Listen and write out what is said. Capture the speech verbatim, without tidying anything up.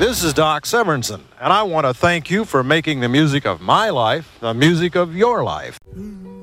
This is Doc Severinsen, and I want to thank you for making the music of my life the music of your life.